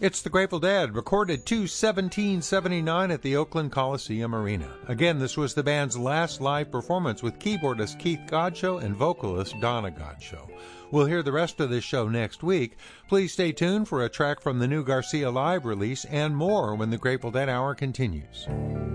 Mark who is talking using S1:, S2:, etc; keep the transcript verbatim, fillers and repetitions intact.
S1: It's the Grateful Dead, recorded two seventeen seventy-nine at the Oakland Coliseum Arena. Again, this was the band's last live performance with keyboardist Keith Godchaux and vocalist Donna Godchaux. We'll hear the rest of this show next week. Please stay tuned for a track from the new Garcia Live release and more when the Grateful Dead Hour continues.